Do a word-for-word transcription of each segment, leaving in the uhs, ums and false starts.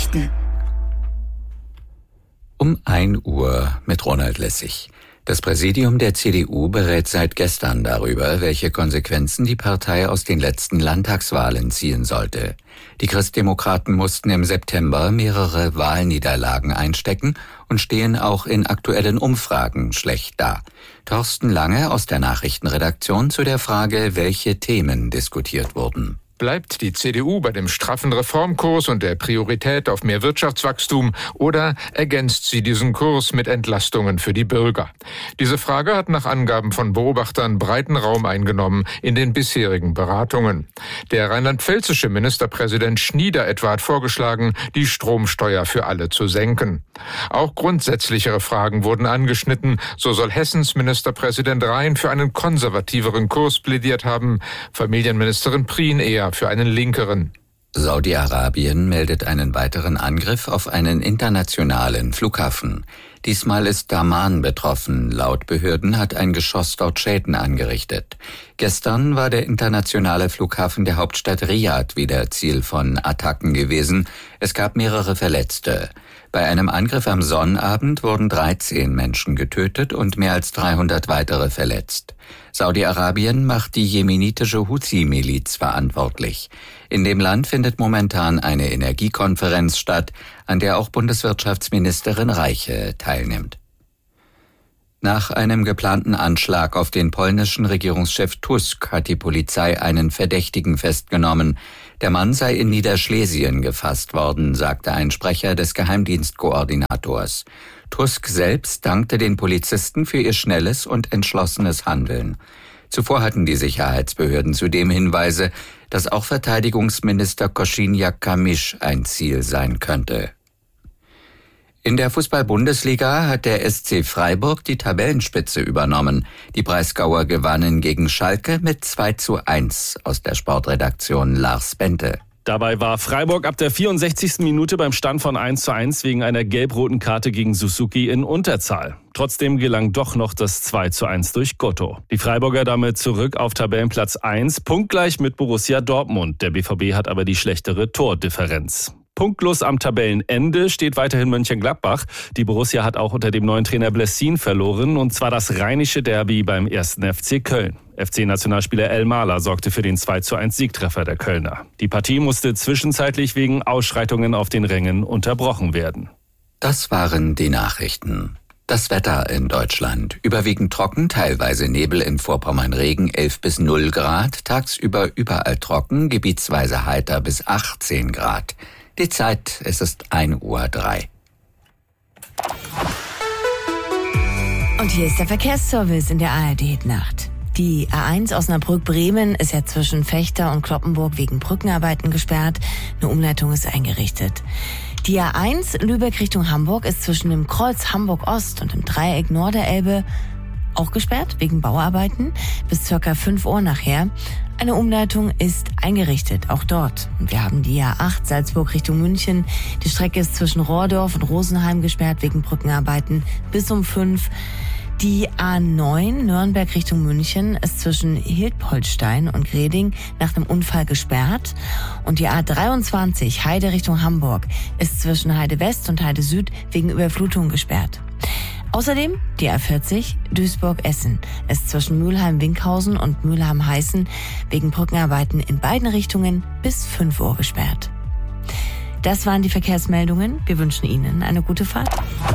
Nachrichten. Um ein Uhr mit Ronald Lessig. Das Präsidium der C D U berät seit gestern darüber, welche Konsequenzen die Partei aus den letzten Landtagswahlen ziehen sollte. Die Christdemokraten mussten im September mehrere Wahlniederlagen einstecken und stehen auch in aktuellen Umfragen schlecht da. Thorsten Lange aus der Nachrichtenredaktion zu der Frage, welche Themen diskutiert wurden. Bleibt die C D U bei dem straffen Reformkurs und der Priorität auf mehr Wirtschaftswachstum oder ergänzt sie diesen Kurs mit Entlastungen für die Bürger? Diese Frage hat nach Angaben von Beobachtern breiten Raum eingenommen in den bisherigen Beratungen. Der rheinland-pfälzische Ministerpräsident Schnieder etwa hat vorgeschlagen, die Stromsteuer für alle zu senken. Auch grundsätzlichere Fragen wurden angeschnitten. So soll Hessens Ministerpräsident Rhein für einen konservativeren Kurs plädiert haben, Familienministerin Prien eher für einen linkeren. Saudi-Arabien meldet einen weiteren Angriff auf einen internationalen Flughafen. Diesmal ist Daman betroffen. Laut Behörden hat ein Geschoss dort Schäden angerichtet. Gestern war der internationale Flughafen der Hauptstadt Riad wieder Ziel von Attacken gewesen. Es gab mehrere Verletzte. Bei einem Angriff am Sonnabend wurden dreizehn Menschen getötet und mehr als dreihundert weitere verletzt. Saudi-Arabien macht die jemenitische Houthi-Miliz verantwortlich. In dem Land findet momentan eine Energiekonferenz statt, an der auch Bundeswirtschaftsministerin Reiche teilnimmt. Nach einem geplanten Anschlag auf den polnischen Regierungschef Tusk hat die Polizei einen Verdächtigen festgenommen. Der Mann sei in Niederschlesien gefasst worden, sagte ein Sprecher des Geheimdienstkoordinators. Tusk selbst dankte den Polizisten für ihr schnelles und entschlossenes Handeln. Zuvor hatten die Sicherheitsbehörden zudem Hinweise, dass auch Verteidigungsminister Kosiniak-Kamysz ein Ziel sein könnte. In der Fußball-Bundesliga hat der S C Freiburg die Tabellenspitze übernommen. Die Breisgauer gewannen gegen Schalke mit zwei zu eins aus der Sportredaktion Lars Bente. Dabei war Freiburg ab der vierundsechzigsten Minute beim Stand von eins zu eins wegen einer gelb-roten Karte gegen Suzuki in Unterzahl. Trotzdem gelang doch noch das zwei zu eins durch Gotto. Die Freiburger damit zurück auf Tabellenplatz eins, punktgleich mit Borussia Dortmund. Der B V B hat aber die schlechtere Tordifferenz. Punktlos am Tabellenende steht weiterhin Mönchengladbach. Die Borussia hat auch unter dem neuen Trainer Blessin verloren, und zwar das rheinische Derby beim ersten F C Köln. F C-Nationalspieler El Mahler sorgte für den zwei zu eins Siegtreffer der Kölner. Die Partie musste zwischenzeitlich wegen Ausschreitungen auf den Rängen unterbrochen werden. Das waren die Nachrichten. Das Wetter in Deutschland. Überwiegend trocken, teilweise Nebel, in Vorpommern Regen, elf bis null Grad. Tagsüber überall trocken, gebietsweise heiter bis achtzehn Grad. Die Zeit, es ist ein Uhr drei. Und hier ist der Verkehrsservice in der A R D-Nacht. Die A eins Osnabrück-Bremen ist ja zwischen Vechta und Cloppenburg wegen Brückenarbeiten gesperrt. Eine Umleitung ist eingerichtet. Die A eins Lübeck Richtung Hamburg ist zwischen dem Kreuz Hamburg-Ost und dem Dreieck Norderelbe auch gesperrt wegen Bauarbeiten bis circa fünf Uhr nachher. Eine Umleitung ist eingerichtet, auch dort. Und wir haben die A acht Salzburg Richtung München. Die Strecke ist zwischen Rohrdorf und Rosenheim gesperrt wegen Brückenarbeiten bis um fünf. Die A neun Nürnberg Richtung München ist zwischen Hilpoltstein und Greding nach einem Unfall gesperrt. Und die A dreiundzwanzig Heide Richtung Hamburg ist zwischen Heide West und Heide Süd wegen Überflutung gesperrt. Außerdem die A vierzig Duisburg-Essen ist zwischen Mülheim-Winkhausen und Mülheim-Heißen wegen Brückenarbeiten in beiden Richtungen bis fünf Uhr gesperrt. Das waren die Verkehrsmeldungen. Wir wünschen Ihnen eine gute Fahrt.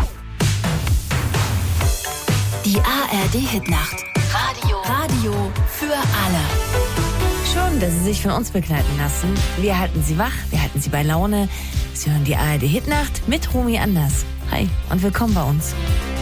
Die A R D-Hitnacht. Radio. Radio für alle. Schön, dass Sie sich von uns begleiten lassen. Wir halten Sie wach, wir halten Sie bei Laune. Sie hören die A R D-Hitnacht mit Romy Anders. Hi und willkommen bei uns.